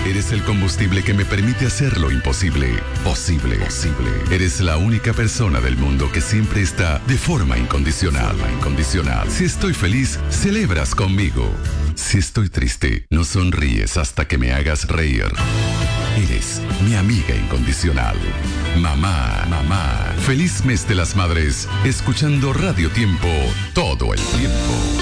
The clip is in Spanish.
Eres el combustible que me permite hacer lo imposible, posible. Eres la única persona del mundo que siempre está de forma incondicional. Si estoy feliz, celebras conmigo. Si estoy triste, no sonríes hasta que me hagas reír. Eres mi amiga incondicional. Mamá. Feliz mes de las madres, escuchando Radio Tiempo todo el tiempo.